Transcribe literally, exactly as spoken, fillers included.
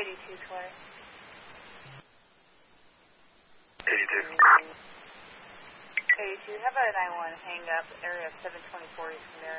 eighty-two twenty. eighty-two. eighty-two, how about a nine one hang up, area seven twenty-four East America?